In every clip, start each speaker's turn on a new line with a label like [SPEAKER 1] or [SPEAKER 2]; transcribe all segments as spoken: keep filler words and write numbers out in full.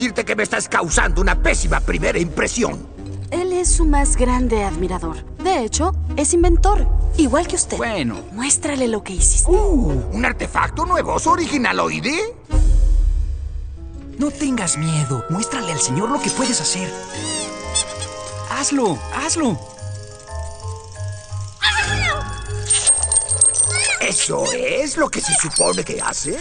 [SPEAKER 1] decirte que me estás causando una pésima primera impresión.
[SPEAKER 2] Él es su más grande admirador. De hecho, es inventor, igual que usted.
[SPEAKER 3] Bueno.
[SPEAKER 2] Muéstrale lo que hiciste.
[SPEAKER 1] Uh, ¿un artefacto nuevoso originaloide?
[SPEAKER 3] No tengas miedo. Muéstrale al señor lo que puedes hacer. Hazlo, hazlo.
[SPEAKER 1] ¿Eso es lo que se supone que hace?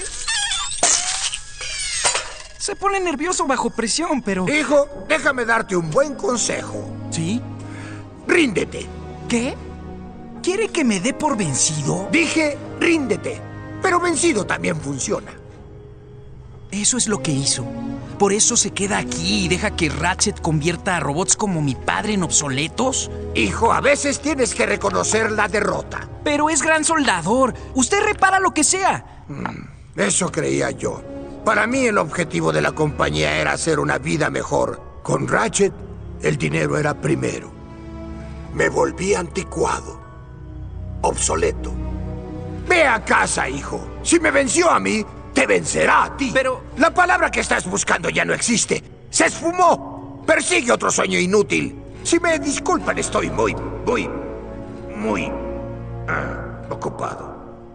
[SPEAKER 3] Se pone nervioso bajo presión, pero...
[SPEAKER 1] Hijo, déjame darte un buen consejo.
[SPEAKER 3] ¿Sí?
[SPEAKER 1] Ríndete.
[SPEAKER 3] ¿Qué? ¿Quiere que me dé por vencido?
[SPEAKER 1] Dije, ríndete. Pero vencido también funciona.
[SPEAKER 3] Eso es lo que hizo. ¿Por eso se queda aquí y deja que Ratchet convierta a robots como mi padre en obsoletos?
[SPEAKER 1] Hijo, a veces tienes que reconocer la derrota.
[SPEAKER 3] Pero es gran soldador. Usted repara lo que sea.
[SPEAKER 1] Mm, eso creía yo. Para mí el objetivo de la compañía era hacer una vida mejor. Con Ratchet, el dinero era primero. Me volví anticuado. Obsoleto. Ve a casa, hijo. Si me venció a mí, te vencerá a ti.
[SPEAKER 3] Pero...
[SPEAKER 1] La palabra que estás buscando ya no existe. ¡Se esfumó! Persigue otro sueño inútil. Si me disculpan, estoy muy, muy, muy... ah, ocupado.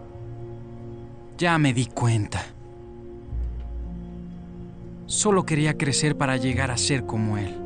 [SPEAKER 3] Ya me di cuenta. Solo quería crecer para llegar a ser como él.